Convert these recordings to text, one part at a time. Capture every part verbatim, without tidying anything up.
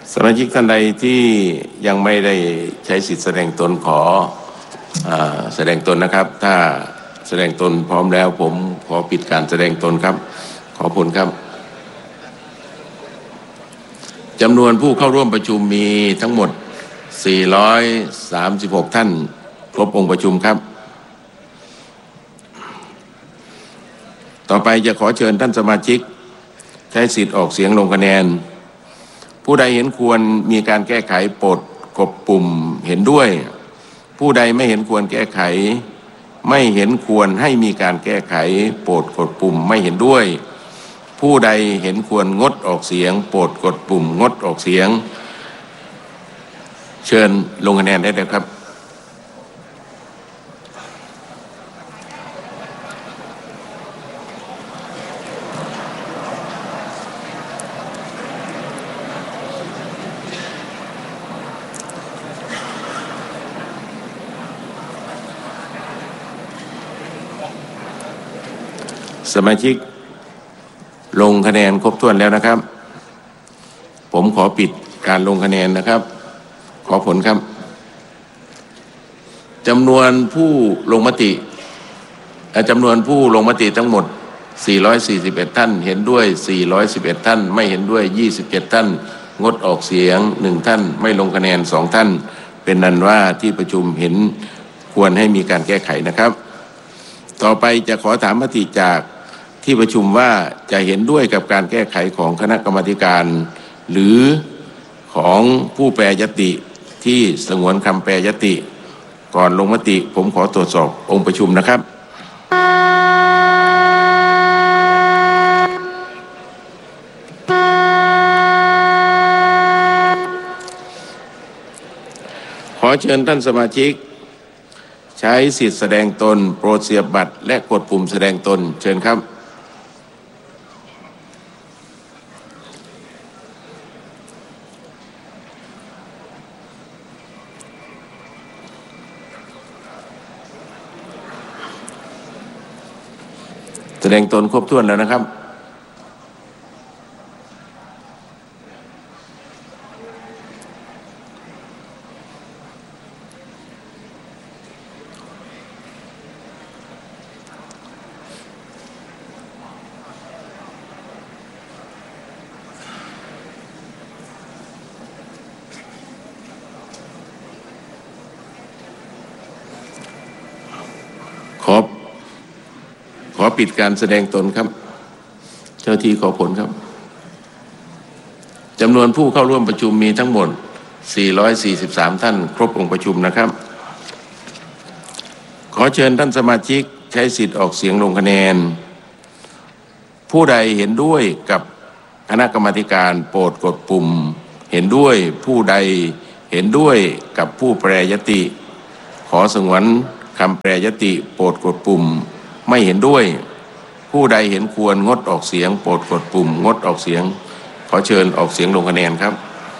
สมาชิกท่านใดที่ยังไม่ได้ใช้สิทธิแสดงตนขออ่าแสดงตนนะครับถ้าแสดงตนพร้อมแล้วผมขอปิดการแสดงตนครับขอบคุณครับจำนวนผู้เข้าร่วมประชุมมีทั้งหมดสี่ร้อยสามสิบหกท่านครบองค์ประชุมครับต่อไปจะขอเชิญท่านสมาชิกใช้สิทธิ์ออกเสียงลงคะแนนผู้ใดเห็นควรมีการแก้ไขโปรดกดปุ่มเห็นด้วยผู้ใดไม่เห็นควรแก้ไขไม่เห็นควรให้มีการแก้ไขโปรดกดปุ่มไม่เห็นด้วยผู้ใดเห็นควรงดออกเสียงโปรดกดปุ่มงดออกเสียงเชิญลงคะแนนได้เลยครับสมาชิกลงคะแนนครบถ้วนแล้วนะครับผมขอปิดการลงคะแนนนะครับขอผลครับจำนวนผู้ลงมติจำนวนผู้ลงมติทั้งหมดสี่ร้อยสี่สิบเอ็ดท่านเห็นด้วยสี่ร้อยสิบเอ็ดท่านไม่เห็นด้วยยี่สิบเจ็ดท่านงดออกเสียงหนึ่งท่านไม่ลงคะแนนสองท่านเป็นนั้นว่าที่ประชุมเห็นควรให้มีการแก้ไขนะครับต่อไปจะขอถามมติจากที่ประชุมว่าจะเห็นด้วยกับการแก้ไขของคณะกรรมาธิการหรือของผู้แปรยติที่สงวนคำแปรยติก่อนลงมติผมขอตรวจสอบองค์ประชุมนะครับขอเชิญท่านสมาชิกใช้สิทธิแสดงตนโปรดเสียบบัตรและกดปุ่มแสดงตนเชิญครับแสดงตนครบถ้วนแล้วนะครับขอขอปิดการแสดงตนครับเจ้าที่ขอผลครับจำนวนผู้เข้าร่วมประชุมมีทั้งหมดสี่ร้อยสี่สิบสามท่านครบองค์ประชุมนะครับขอเชิญท่านสมาชิกใช้สิทธิ์ออกเสียงลงคะแนนผู้ใดเห็นด้วยกับคณะกรรมาธิการโปรดกดปุ่มเห็นด้วยผู้ใดเห็นด้วยกับผู้แปรยติขอสงวนคำแปรยติโปรดกดปุ่มไม่เห็นด้วยผู้ใดเห็นควรงดออกเสียงโปรดกดปุ่มงดออกเสียงขอเชิญออกเสียงลงคะแนนครับ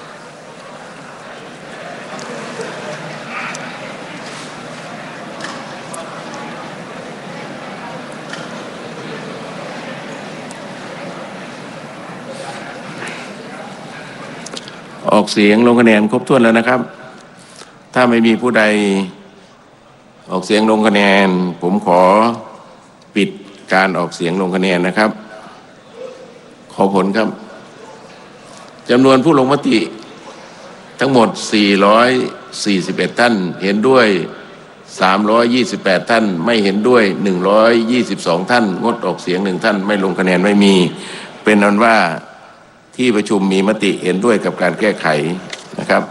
ออกเสียงลงคะแนนครบถ้วนแล้วนะครับถ้าไม่มีผู้ใดออกเสียงลงคะแนนผมขอปิดการออกเสียงลงคะแนนนะครับขอผลครับจำนวนผู้ลงมติทั้งหมดสี่ร้อยสี่สิบเอ็ดท่านเห็นด้วยสามร้อยยี่สิบแปดท่านไม่เห็นด้วยหนึ่งร้อยยี่สิบสองท่านงดออกเสียงหนึ่งท่านไม่ลงคะแนนไม่มีเป็นนั้นว่าที่ประชุมมีมติเห็นด้วยกับการแก้ไขนะครับ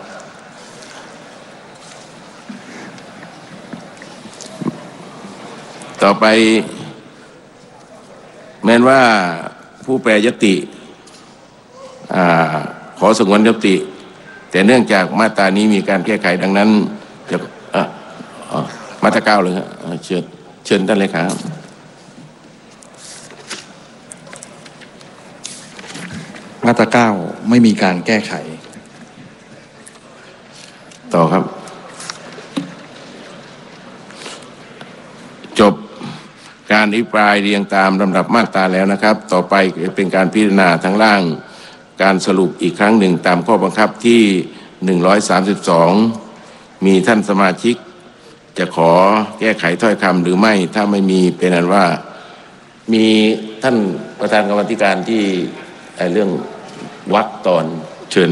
ต่อไปแม้ว่าผู้แปรยติขอสงวนยติแต่เนื่องจากมาตรานี้มีการแก้ไขดังนั้นจะมาตราเก้าเลยครับเชิญเชิญท่านเลยครับมาตราเก้าไม่มีการแก้ไขต่อครับจบการอภิปรายเรียงตามลำดับมาตราแล้วนะครับต่อไปเป็นการพิจารณาทั้งร่างการสรุปอีกครั้งหนึ่งตามข้อบังคับที่หนึ่งร้อยสามสิบสองมีท่านสมาชิกจะขอแก้ไขถ้อยคำหรือไม่ถ้าไม่มีเป็นอันว่ามีท่านประธานกรรมธิการที่เรื่องวรรคตอนเชิญ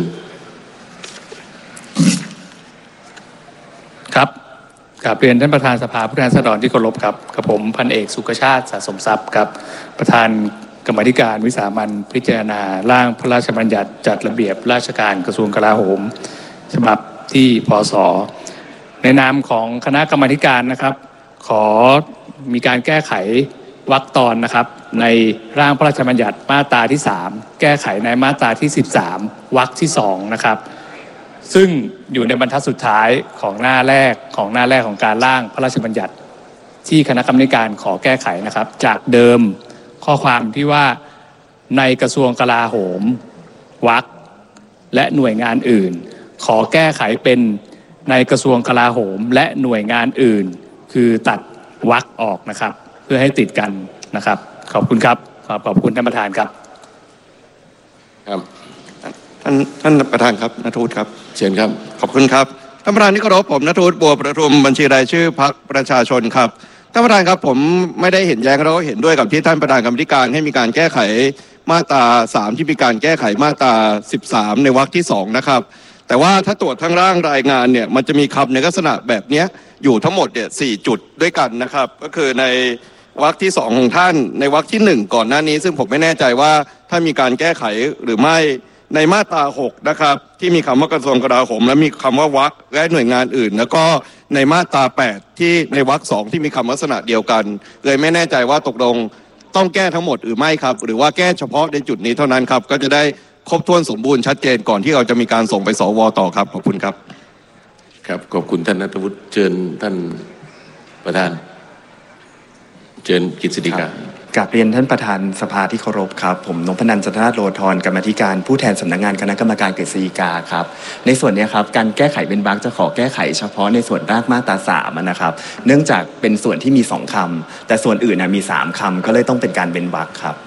ครับกราบเรียนท่านประธานสภาผู้แทนราษฎรที่เคารพครับกับผมพันเอกสุขชาติสะสมทรัพย์ครับประธานกรรมธิการวิสามัญพิจารณาร่างพระราชบัญญัติจัดระเบียบราชการกระทรวงกลาโหมฉบับที่พศในนามของคณะกรรมธิการนะครับขอมีการแก้ไขวรรคตอนนะครับในร่างพระราชบัญญัติมาตราที่สามแก้ไขในมาตราที่สิบสามวรรคที่สองนะครับซึ่งอยู่ในบรรทัดสุดท้ายของหน้าแรกของหน้าแรกของการร่างพระราชบัญญัติที่คณะกรรมการขอแก้ไขนะครับจากเดิมข้อความที่ว่าในกระทรวงกลาโหมวรรคและหน่วยงานอื่นขอแก้ไขเป็นในกระทรวงกลาโหมและหน่วยงานอื่นคือตัดวรรคออกนะครับเพื่อให้ติดกันนะครับขอบคุณครับขอบขอบคุณท่านประธานครับครับท่านท่านประธานครับณัฐวุฒิครับเชิญครับขอบคุณครับท่านประธานที่เคารพผมณัฐวุฒิบัวประทุมบัญชีรายชื่อพรรคประชาชนครับท่านประธานครับผมไม่ได้เห็นแย้งแล้วก็เห็นด้วยกับที่ท่านประธานกรรมธิการให้มีการแก้ไขมาตราสามที่มีการแก้ไขมาตราสิบสามในวรรคที่สองนะครับแต่ว่าถ้าตรวจทั้งร่างรายงานเนี่ยมันจะมีคำในลักษณะแบบนี้อยู่ทั้งหมดเนี่ยสี่จุดด้วยกันนะครับก็คือในวรรคที่สองของท่านในวรรคที่หนึ่งก่อนหน้านี้ซึ่งผมไม่แน่ใจว่าถ้ามีการแก้ไขหรือไม่ในมาตราหกนะครับที่มีคำว่ากระทรวงกลาโหมและมีคำว่าวรรคและหน่วยงานอื่นแล้วก็ในมาตราแปดที่ในวรรคสองที่มีคำลักษณะเดียวกันเลยไม่แน่ใจว่าตกลงต้องแก้ทั้งหมดหรือไม่ครับหรือว่าแก้เฉพาะในจุดนี้เท่านั้นครับก็จะได้ครบถ้วนสมบูรณ์ชัดเจนก่อนที่เราจะมีการส่งไปสวต่อครับขอบคุณครับครับขอบคุณท่านณัฐวุฒิเชิญท่านประธานเชิญกฤษฎีกากราบเรียนท่านประธานสภาที่เคารพครับผมนพนันท์ จันทนาถโลธรกรรมาธิการผู้แทนสำนักงานคณะกรรมการกฤษฎีกาครับในส่วนนี้ครับการแก้ไขเป็นวรรคจะขอแก้ไขเฉพาะในส่วนรากมาตราสามนะครับเนื่องจากเป็นส่วนที่มีสองคำแต่ส่วนอื่นนะมีสามคำก็เลยต้องเป็นการเป็นวรรคครับ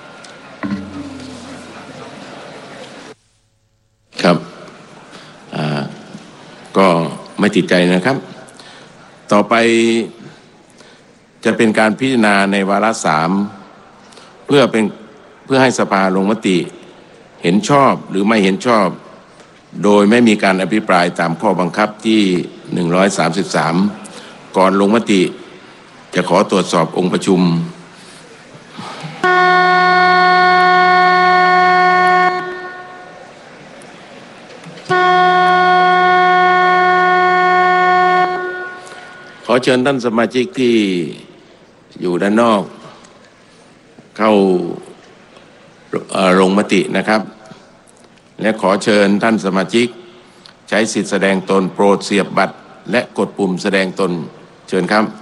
ครับอ่าก็ไม่ติดใจนะครับต่อไปจะเป็นการพิจารณาในวาระสามเพื่อเป็นเพื่อให้สภาลงมติเห็นชอบหรือไม่เห็นชอบโดยไม่มีการอภิปรายตามข้อบังคับที่หนึ่งร้อยสามสิบสามก่อนลงมติจะขอตรวจสอบองค์ประชุมขอเชิญท่านสมาชิกที่อยู่ด้านนอกเข้าลงมตินะครับและขอเชิญท่านสมาชิกใช้สิทธิแสดงตนโปรดเสียบบัตรและกดปุ่มแสดงตนเชิญครับ